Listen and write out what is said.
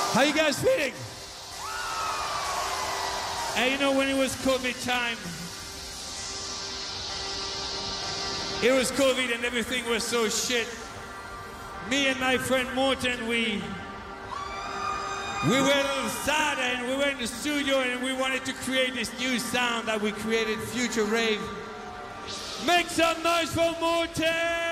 How you guys feeling? And you know, when it was COVID time, it was COVID and everything was so shit. Me and my friend Morten, we were a little sad and we went in the studio and we wanted to create this new sound that we created, Future Rave. Make some noise for Morten!